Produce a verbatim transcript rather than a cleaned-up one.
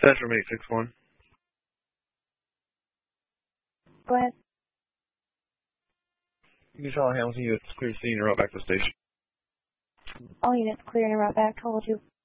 Central eight six one. Go ahead. You can tell Hamilton you it's clear to see and route back to the station. All units clear and route back. Hold you.